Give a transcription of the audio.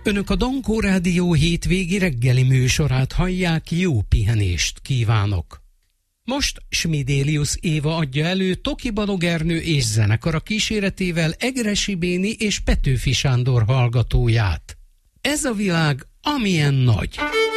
Önök a Dankó Rádió hétvégi reggeli műsorát hallják, jó pihenést kívánok! Most Smidélius Éva adja elő Toki Balogernő és zenekara kíséretével Egressy Béni és Petőfi Sándor hallgatóját. Ez a világ, amilyen nagy!